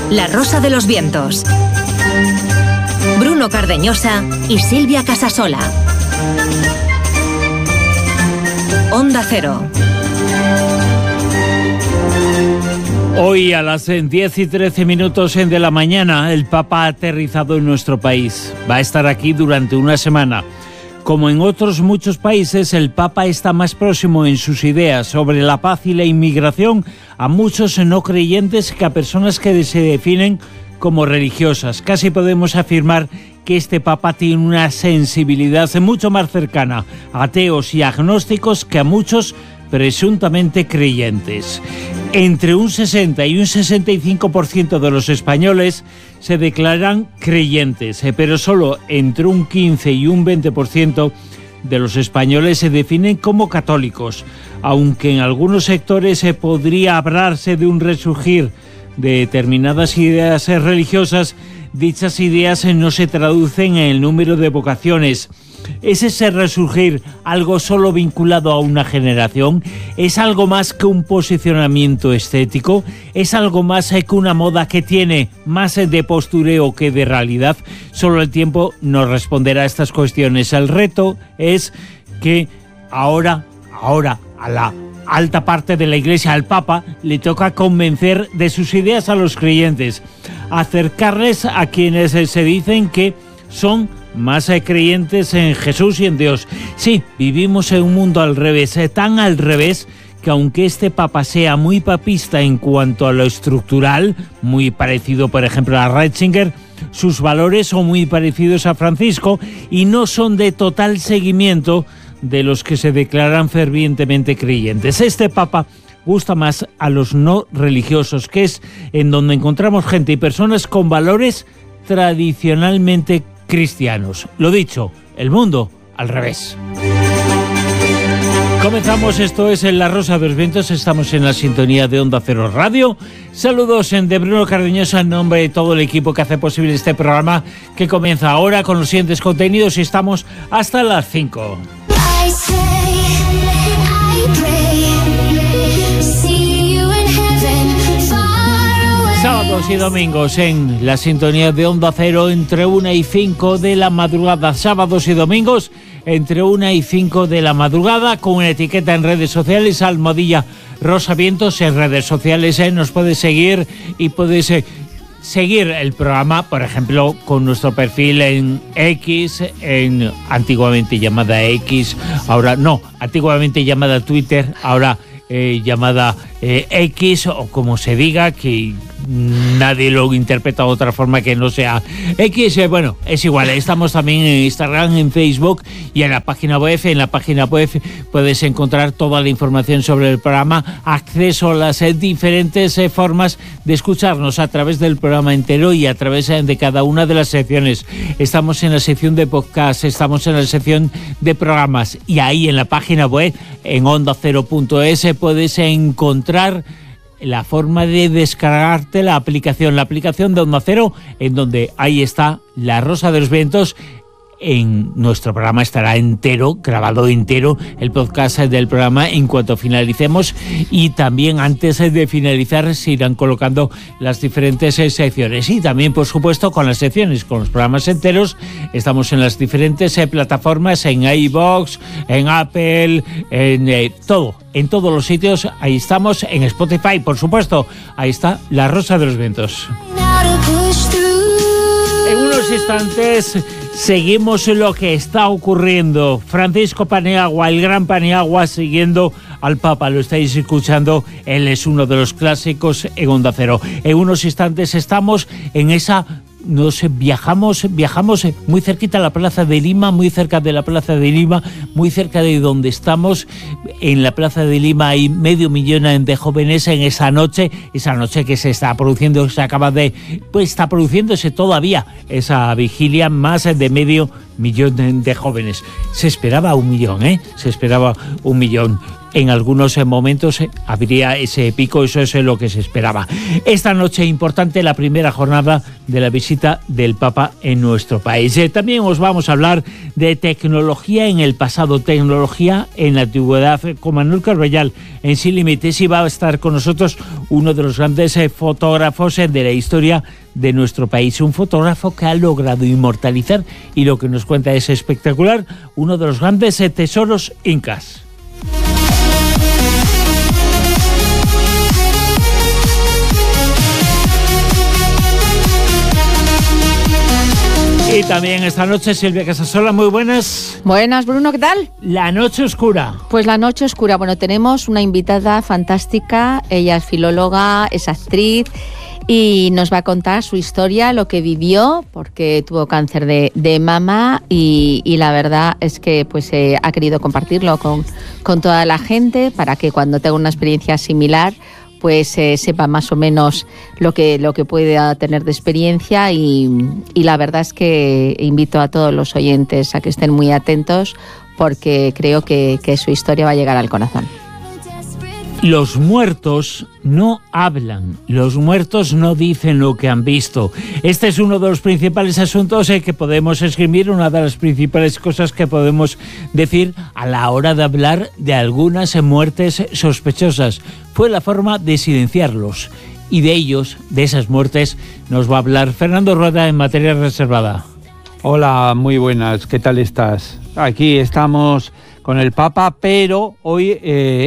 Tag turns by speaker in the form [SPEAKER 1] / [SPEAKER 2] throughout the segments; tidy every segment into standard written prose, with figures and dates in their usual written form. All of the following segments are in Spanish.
[SPEAKER 1] La Rosa de los Vientos. Bruno Cardeñosa y Silvia Casasola. Onda Cero.
[SPEAKER 2] Hoy a las 10:13 de la mañana el Papa ha aterrizado en nuestro país. Va a estar aquí durante una semana. Como en otros muchos países, el Papa está más próximo en sus ideas sobre la paz y la inmigración a muchos no creyentes que a personas que se definen como religiosas. Casi podemos afirmar que este Papa tiene una sensibilidad mucho más cercana a ateos y agnósticos que a muchos presuntamente creyentes. Entre un 60 y un 65% de los españoles se declaran creyentes, pero solo entre un 15 y un 20% de los españoles se definen como católicos, aunque en algunos sectores se podría hablarse de un resurgir de determinadas ideas religiosas. Dichas ideas no se traducen en el número de vocaciones. ¿Es ese resurgir algo solo vinculado a una generación? ¿Es algo más que un posicionamiento estético? ¿Es algo más que una moda que tiene más de postureo que de realidad? Solo el tiempo nos responderá a estas cuestiones. El reto es que ahora a la alta parte de la Iglesia, al Papa, le toca convencer de sus ideas a los creyentes, acercarles a quienes se dicen que son más creyentes en Jesús y en Dios. Sí, vivimos en un mundo al revés, tan al revés que aunque este Papa sea muy papista en cuanto a lo estructural, muy parecido por ejemplo a Ratzinger, sus valores son muy parecidos a Francisco y no son de total seguimiento de los que se declaran fervientemente creyentes. Este Papa gusta más a los no religiosos, que es en donde encontramos gente y personas con valores tradicionalmente cristianos. Lo dicho, el mundo al revés. Comenzamos, esto es en La Rosa de los Vientos, estamos en la sintonía de Onda Cero Radio. Saludos de Bruno Cardeñosa en nombre de todo el equipo que hace posible este programa, que comienza ahora con los siguientes contenidos y estamos hasta las 5. Sábados y domingos en la sintonía de Onda Cero entre 1 y 5 de la madrugada. Sábados y domingos entre 1 y 5 de la madrugada, con una etiqueta en redes sociales, almohadilla Rosa Vientos. En redes sociales nos puedes seguir y puedes seguir el programa, por ejemplo, con nuestro perfil en X, en antiguamente llamada X, ahora no, antiguamente llamada Twitter, ahora llamada X, o como se diga, que nadie lo interpreta de otra forma que no sea X. Bueno, es igual, estamos también en Instagram, en Facebook y en la página web. En la página web puedes encontrar toda la información sobre el programa, acceso a las diferentes formas de escucharnos a través del programa entero y a través de cada una de las secciones. Estamos en la sección de podcast, estamos en la sección de programas y ahí en la página web, en ondacero.es, puedes encontrar la forma de descargarte la aplicación de Onda Cero, en donde ahí está La Rosa de los Vientos. En nuestro programa estará entero, grabado entero, el podcast del programa en cuanto finalicemos, y también antes de finalizar se irán colocando las diferentes secciones, y también por supuesto con las secciones, con los programas enteros. Estamos en las diferentes plataformas, en iVoox, en Apple, en todos los sitios. Ahí estamos, en Spotify, por supuesto, ahí está La Rosa de los Vientos. En unos instantes seguimos lo que está ocurriendo. Francisco Paniagua, el gran Paniagua, siguiendo al Papa. Lo estáis escuchando, él es uno de los clásicos en Onda Cero. En unos instantes estamos en esa... No sé, viajamos muy cerquita a la Plaza de Lima, muy cerca de la Plaza de Lima, muy cerca de donde estamos. En la Plaza de Lima hay 500,000 de jóvenes en esa noche que se está produciendo, está produciéndose todavía esa vigilia, más de 500,000 de jóvenes. Se esperaba 1 millón, se esperaba 1 millón. en algunos momentos habría ese pico, eso es lo que se esperaba. Esta noche importante, la primera jornada de la visita del Papa en nuestro país. También os vamos a hablar de tecnología en el pasado, tecnología en la antigüedad, con Manuel Carballal en Sin Límites, y va a estar con nosotros uno de los grandes fotógrafos de la historia de nuestro país, un fotógrafo que ha logrado inmortalizar, y lo que nos cuenta es espectacular, uno de los grandes tesoros incas. Y también esta noche Silvia Casasola, muy buenas.
[SPEAKER 3] Buenas, Bruno, ¿qué tal?
[SPEAKER 2] La noche oscura.
[SPEAKER 3] Pues la noche oscura, bueno, tenemos una invitada fantástica, ella es filóloga, es actriz y nos va a contar su historia, lo que vivió, porque tuvo cáncer de mama y la verdad es que pues ha querido compartirlo con toda la gente para que cuando tenga una experiencia similar pues sepa más o menos lo que pueda tener de experiencia y la verdad es que invito a todos los oyentes a que estén muy atentos porque creo que su historia va a llegar al corazón.
[SPEAKER 2] Los muertos no hablan, los muertos no dicen lo que han visto. Este es uno de los principales asuntos que podemos escribir, una de las principales cosas que podemos decir a la hora de hablar de algunas muertes sospechosas. Fue la forma de silenciarlos, y de ellos, de esas muertes, nos va a hablar Fernando Rueda en Materia Reservada.
[SPEAKER 4] Hola, muy buenas, ¿qué tal estás? Aquí estamos con el Papa, pero hoy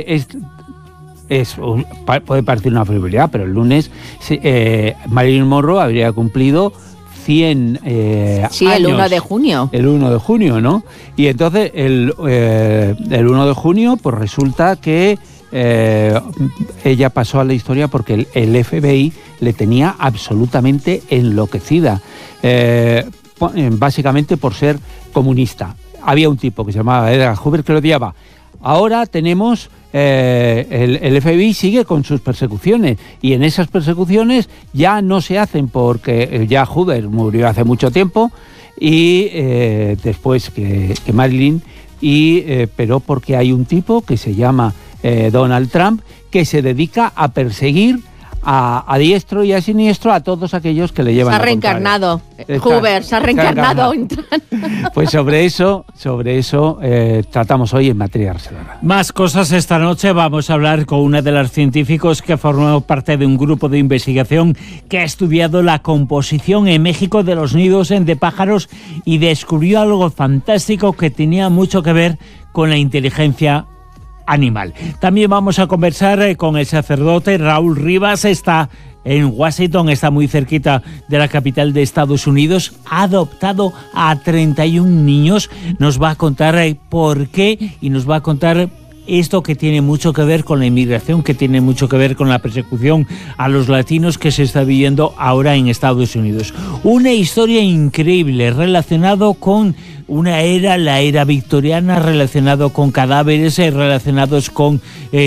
[SPEAKER 4] puede parecer una frivolidad, pero el lunes Marilyn Monroe habría cumplido 100
[SPEAKER 3] sí,
[SPEAKER 4] años.
[SPEAKER 3] el 1 de junio.
[SPEAKER 4] El 1 de junio, ¿no? Y entonces el 1 de junio, pues resulta que ella pasó a la historia porque el FBI le tenía absolutamente enloquecida, básicamente por ser comunista. Había un tipo que se llamaba Edgar Hoover que lo odiaba. Ahora tenemos el FBI sigue con sus persecuciones, y en esas persecuciones ya no se hacen porque ya Hoover murió hace mucho tiempo y después que Marilyn, pero porque hay un tipo que se llama Donald Trump, que se dedica a perseguir a diestro y a siniestro a todos aquellos que le llevan
[SPEAKER 3] a reencarnado. Hoover se ha reencarnado.
[SPEAKER 2] Pues sobre eso tratamos hoy en Materia Reservada. Más cosas esta noche. Vamos a hablar con una de las científicos que formó parte de un grupo de investigación que ha estudiado la composición en México de los nidos de pájaros y descubrió algo fantástico que tenía mucho que ver con la inteligencia animal. También vamos a conversar con el sacerdote Raúl Rivas. Está en Washington, está muy cerquita de la capital de Estados Unidos. Ha adoptado a 31 niños. Nos va a contar por qué y nos va a contar esto que tiene mucho que ver con la inmigración, que tiene mucho que ver con la persecución a los latinos que se está viviendo ahora en Estados Unidos. Una historia increíble relacionado con una era, la era victoriana, relacionado con cadáveres, relacionados con,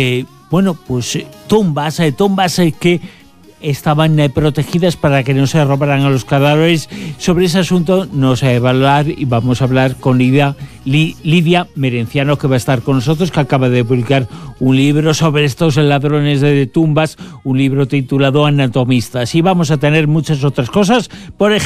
[SPEAKER 2] tumbas que estaban protegidas para que no se robaran a los cadáveres. Sobre ese asunto nos va a hablar y vamos a hablar con Lidia Merenciano, que va a estar con nosotros, que acaba de publicar un libro sobre estos ladrones de tumbas, un libro titulado Anatomistas. Y vamos a tener muchas otras cosas, por ejemplo,